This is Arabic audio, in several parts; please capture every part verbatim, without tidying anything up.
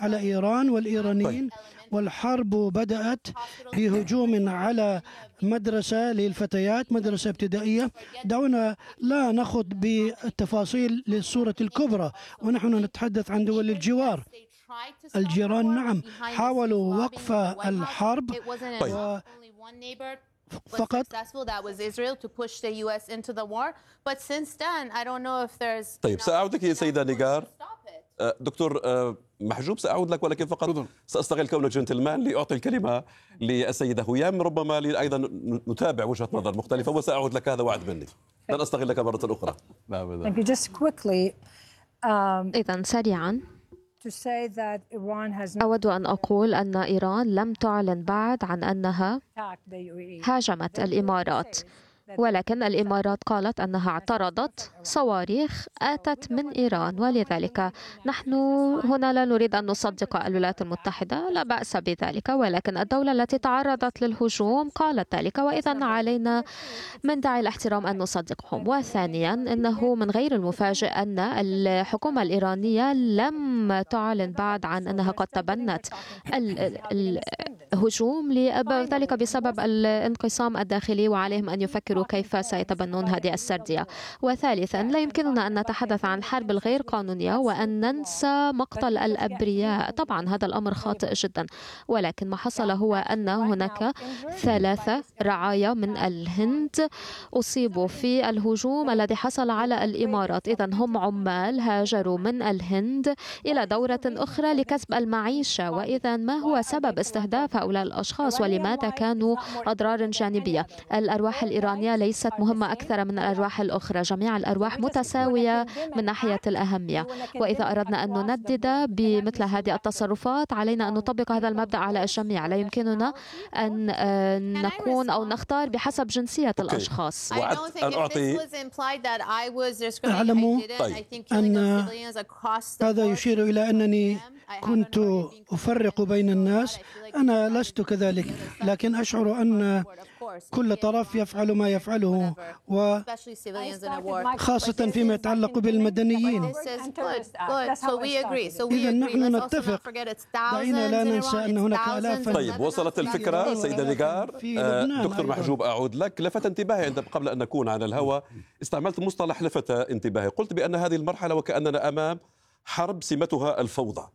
على إيران والإيرانيين. والحرب بدأت بهجوم على مدرسة للفتيات، مدرسة ابتدائية. دعونا لا نخوض بالتفاصيل للصورة الكبرى، ونحن نتحدث عن دول الجوار. الجيران نعم حاولوا وقف الحرب طيب. فقط. طيب سأعود لك يا سيدة نيغار. دكتور محجوب سأعود لك، ولكن فقط سأستغل كونك جنتلمان لأعطي الكلمة للسيدة هيام، ربما أيضا نتابع وجهة نظر مختلفة، وسأعود لك، هذا وعد مني، لن أستغلك مرة أخرى. إذا سريعا أود أن أقول أن إيران لم تعلن بعد عن أنها هاجمت الإمارات، ولكن الإمارات قالت أنها اعترضت صواريخ آتت من إيران، ولذلك نحن هنا لا نريد أن نصدق الولايات المتحدة، لا بأس بذلك، ولكن الدولة التي تعرضت للهجوم قالت ذلك، وإذا علينا من داعي الاحترام أن نصدقهم. وثانيا إنه من غير المفاجئ أن الحكومة الإيرانية لم تعلن بعد عن أنها قد تبنت الهجوم، ذلك بسبب الانقسام الداخلي، وعليهم أن يفكروا كيف سيتبنون هذه السردية. وثالثا لا يمكننا أن نتحدث عن الحرب الغير قانونية وأن ننسى مقتل الأبرياء. طبعا هذا الأمر خاطئ جدا، ولكن ما حصل هو أن هناك ثلاثة رعايا من الهند أصيبوا في الهجوم الذي حصل على الإمارات. إذا هم عمال هاجروا من الهند إلى دورة أخرى لكسب المعيشة، وإذا ما هو سبب استهداف هؤلاء الأشخاص ولماذا كانوا أضرار جانبية؟ الأرواح الإيرانية ليست مهمة أكثر من الأرواح الأخرى، جميع الأرواح متساوية من ناحية الأهمية، وإذا أردنا أن نندد بمثل هذه التصرفات علينا أن نطبق هذا المبدأ على الجميع. لا يمكننا أن نكون أو نختار بحسب جنسية الأشخاص. وعدت أن أعطي أعلم أن هذا يشير إلى أنني كنت أفرق بين الناس. أنا لست كذلك، لكن أشعر أن كل طرف يفعل ما يفعله، وخاصة فيما يتعلق بالمدنيين. إذا نحن نتفق، دعينا لا ننسى أن هناك آلاف. طيب وصلت الفكرة سيدة نيغار. دكتور محجوب أعود لك. لفت انتباهي عند قبل أن نكون على الهواء استعملت مصطلح لفت انتباهي، قلت بأن هذه المرحلة وكأننا أمام حرب سمتها الفوضى.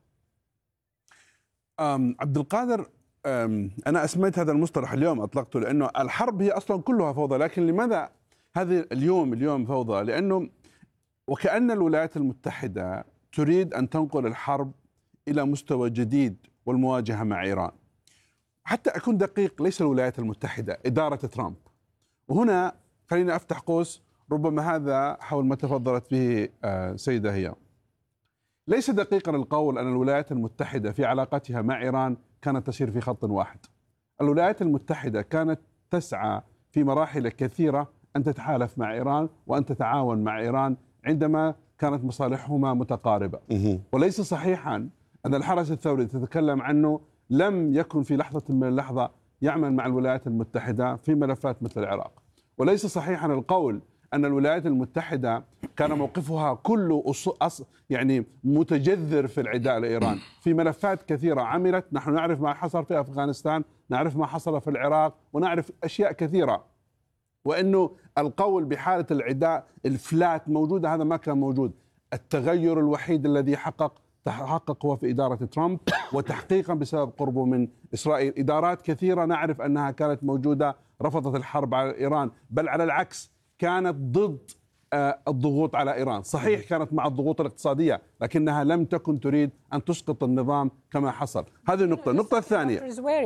عبد القادر، أنا أسميت هذا المصطلح اليوم، أطلقته، لأنه الحرب هي أصلا كلها فوضى، لكن لماذا هذه اليوم اليوم فوضى؟ لأنه وكأن الولايات المتحدة تريد أن تنقل الحرب إلى مستوى جديد والمواجهة مع إيران. حتى أكون دقيق، ليس الولايات المتحدة، إدارة ترامب. وهنا خليني أفتح قوس، ربما هذا حول ما تفضلت به سيدة هي. ليس دقيقا القول أن الولايات المتحدة في علاقتها مع إيران كانت تسير في خط واحد. الولايات المتحدة كانت تسعى في مراحل كثيرة أن تتحالف مع إيران وأن تتعاون مع إيران عندما كانت مصالحهما متقاربة. وليس صحيحا أن الحرس الثوري تتكلم عنه لم يكن في لحظة من اللحظة يعمل مع الولايات المتحدة في ملفات مثل العراق. وليس صحيحا القول أن الولايات المتحدة كان موقفها كله أص... يعني متجذر في العداء لإيران. في ملفات كثيرة عملت، نحن نعرف ما حصل في أفغانستان، نعرف ما حصل في العراق، ونعرف أشياء كثيرة. وأنه القول بحالة العداء الفلات موجودة، هذا ما كان موجود. التغير الوحيد الذي حقق تحقق هو في إدارة ترامب، وتحقيقا بسبب قربه من إسرائيل. إدارات كثيرة نعرف أنها كانت موجودة رفضت الحرب على إيران، بل على العكس كانت ضد الضغوط على إيران. صحيح كانت مع الضغوط الاقتصادية، لكنها لم تكن تريد أن تسقط النظام كما حصل. هذه النقطة. النقطة الثانية،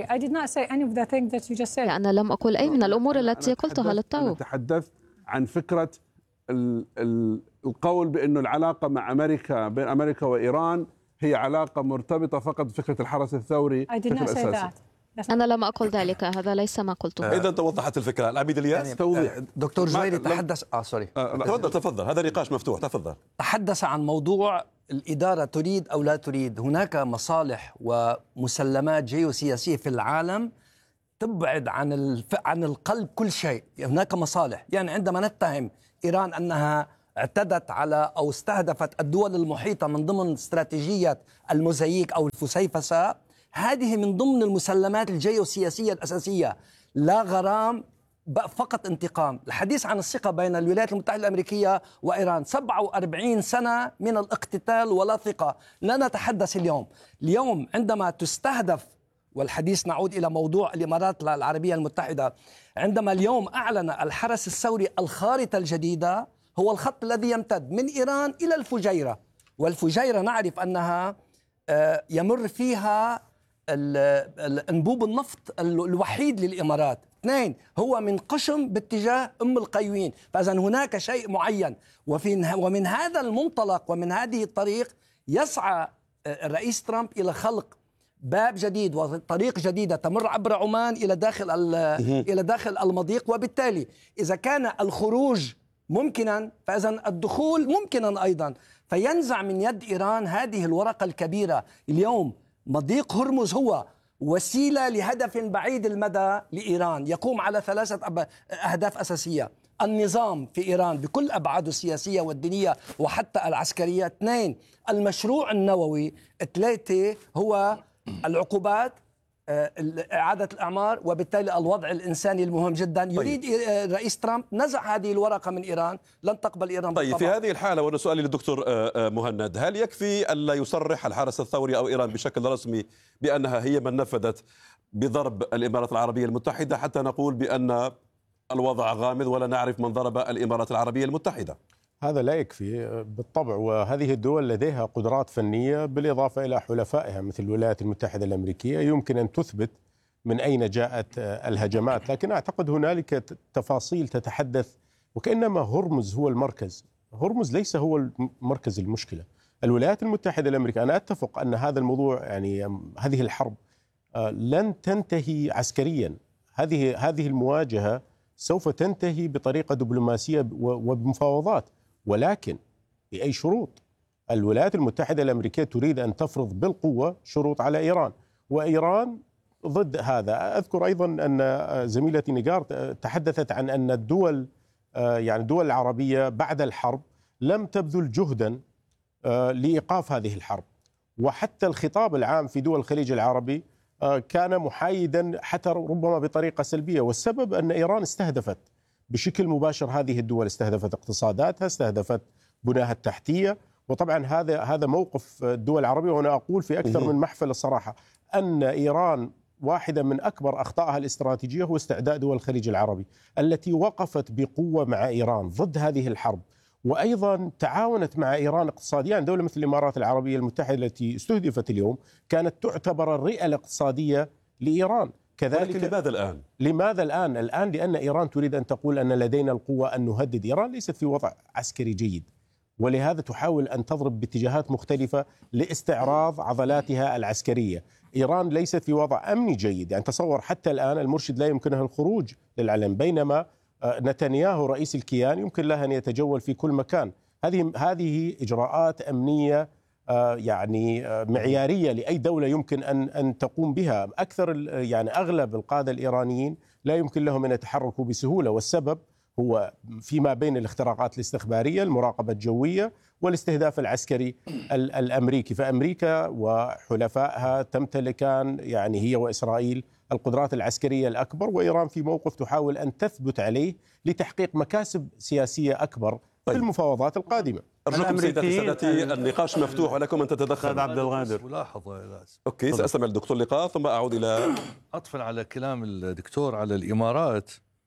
أنا لم أقول أي من الأمور التي قلتها للتو. أنا تحدثت عن فكرة ال ال القول بأن العلاقة مع أمريكا بين أمريكا وإيران هي علاقة مرتبطة فقط بفكرة الحرس الثوري بشكل أساسي. أنا لم أقل ذلك، هذا ليس ما قلته. إذا توضحت الفكرة. العميد الياس يعني توضيح. دكتور جويري تحدث آه سوري آه تفضل تفضل هذا نقاش مفتوح، تفضل. تحدث عن موضوع الإدارة تريد أو لا تريد. هناك مصالح ومسلمات جيوسياسية في العالم تبعد عن الف... عن القلب كل شيء. هناك مصالح، يعني عندما نتهم إيران أنها اعتدت على أو استهدفت الدول المحيطة من ضمن استراتيجية الموزاييك أو الفسيفساء، هذه من ضمن المسلمات الجيوسياسية الأساسية. لا غرام، فقط انتقام. الحديث عن الثقة بين الولايات المتحدة الأمريكية وإيران، سبعة وأربعين سنة من الاقتتال ولا ثقة. لا نتحدث اليوم اليوم عندما تستهدف، والحديث نعود إلى موضوع الإمارات العربية المتحدة، عندما اليوم أعلن الحرس الثوري الخارطة الجديدة، هو الخط الذي يمتد من إيران إلى الفجيرة، والفجيرة نعرف أنها يمر فيها انبوب النفط الوحيد للإمارات. اثنين، هو من قشم باتجاه أم القيوين، فإذا هناك شيء معين. وفي ومن هذا المنطلق ومن هذه الطريق يسعى الرئيس ترامب إلى خلق باب جديد وطريق جديدة تمر عبر عمان إلى داخل إلى داخل المضيق. وبالتالي إذا كان الخروج ممكنا، فإذا الدخول ممكنا أيضا. فينزع من يد إيران هذه الورقة الكبيرة. اليوم مضيق هرمز هو وسيلة لهدف بعيد المدى لإيران، يقوم على ثلاثة أهداف أساسية: النظام في إيران بكل أبعاده السياسية والدينية وحتى العسكرية. اثنين، المشروع النووي. ثلاثة، هو العقوبات، إعادة الأعمار، وبالتالي الوضع الإنساني المهم جدا. يريد الرئيس ترامب نزع هذه الورقة من إيران، لن تقبل إيران. طيب، في هذه الحالة وأنا سؤالي للدكتور مهند، هل يكفي ألا يصرح الحرس الثوري أو إيران بشكل رسمي بأنها هي من نفذت بضرب الإمارات العربية المتحدة حتى نقول بأن الوضع غامض ولا نعرف من ضرب الإمارات العربية المتحدة؟ هذا لا يكفي بالطبع، وهذه الدول لديها قدرات فنية بالإضافة إلى حلفائها مثل الولايات المتحدة الأمريكية يمكن أن تثبت من أين جاءت الهجمات. لكن أعتقد هنالك تفاصيل تتحدث وكأنما هرمز هو المركز. هرمز ليس هو مركز المشكلة. الولايات المتحدة الأمريكية، أنا أتفق أن هذا الموضوع يعني هذه الحرب لن تنتهي عسكريا. هذه هذه المواجهة سوف تنتهي بطريقة دبلوماسية وبمفاوضات، ولكن بأي شروط؟ الولايات المتحدة الأمريكية تريد أن تفرض بالقوة شروط على إيران، وإيران ضد هذا. أذكر أيضا أن زميلتي نيغار تحدثت عن أن الدول يعني الدول العربية بعد الحرب لم تبذل جهدا لإيقاف هذه الحرب، وحتى الخطاب العام في دول الخليج العربي كان محايدا حتى ربما بطريقة سلبية. والسبب أن إيران استهدفت بشكل مباشر هذه الدول، استهدفت اقتصاداتها، استهدفت بناها التحتية. وطبعا هذا هذا موقف الدول العربية، وأنا أقول في أكثر من محفل الصراحة أن إيران واحدة من أكبر أخطائها الاستراتيجية هو استعداء دول الخليج العربي التي وقفت بقوة مع إيران ضد هذه الحرب، وأيضا تعاونت مع إيران اقتصاديا. دولة مثل الإمارات العربية المتحدة التي استهدفت اليوم كانت تعتبر الرئة الاقتصادية لإيران. كذلك لماذا الآن؟ لماذا الآن؟ الآن لأن إيران تريد أن تقول أن لدينا القوة أن نهدد. إيران ليست في وضع عسكري جيد، ولهذا تحاول أن تضرب باتجاهات مختلفة لاستعراض عضلاتها العسكرية. إيران ليست في وضع أمني جيد، يعني تصور حتى الآن المرشد لا يمكنه الخروج للعلن، بينما نتنياهو رئيس الكيان يمكن له أن يتجول في كل مكان. هذه هذه إجراءات أمنية يعني معيارية لأي دولة يمكن أن أن تقوم بها. أكثر يعني أغلب القادة الإيرانيين لا يمكن لهم أن يتحركوا بسهولة، والسبب هو فيما بين الاختراقات الاستخبارية، المراقبة الجوية، والاستهداف العسكري الأمريكي. فأمريكا وحلفائها تمتلكان يعني هي وإسرائيل القدرات العسكرية الأكبر، وإيران في موقف تحاول أن تثبت عليه لتحقيق مكاسب سياسية أكبر في المفاوضات القادمة. أرجوكم سيداتي سادتي، النقاش مفتوح ولكم أن تتدخل. عبد الغادر، ملاحظة. أوكي، سأستمع للدكتور لقاء ثم أعود إلى عطفا على كلام الدكتور على الإمارات.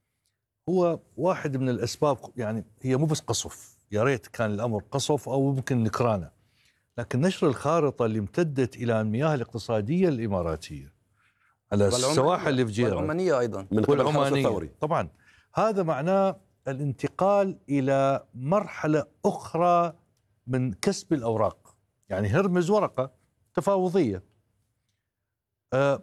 هو واحد من الأسباب، يعني هي مو بس قصف، يا ريت كان الأمر قصف أو ممكن نكرانة، لكن نشر الخارطة اللي امتدت إلى المياه الاقتصادية الإماراتية على السواحل اللي في جيران والعمانية أيضا من قبل الحرس الثوري. طبعا هذا معناه الانتقال إلى مرحلة أخرى من كسب الأوراق. يعني هرمز ورقة تفاوضية. آه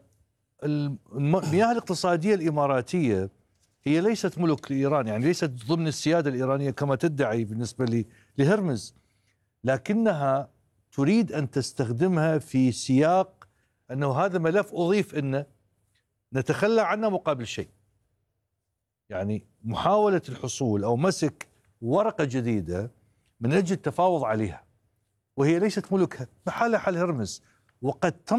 المياه الاقتصادية الإماراتية هي ليست ملك لإيران، يعني ليست ضمن السيادة الإيرانية كما تدعي بالنسبة لهرمز، لكنها تريد أن تستخدمها في سياق أنه هذا ملف أضيف إنه نتخلى عنه مقابل شيء. يعني محاولة الحصول أو مسك ورقة جديدة من أجل التفاوض عليها، وهي ليست ملكها، بحالها حال هرمز، وقد